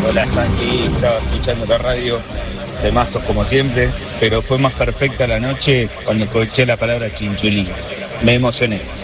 Hola Santi, estaba escuchando la radio, temazos como siempre, pero fue más perfecta la noche cuando escuché la palabra chinchulín. Me emocioné.